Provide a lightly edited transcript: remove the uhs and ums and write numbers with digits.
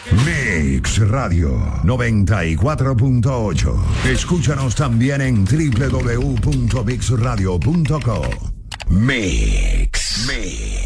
Mix Radio 94.8. Escúchanos también en www.mixradio.co. Mix.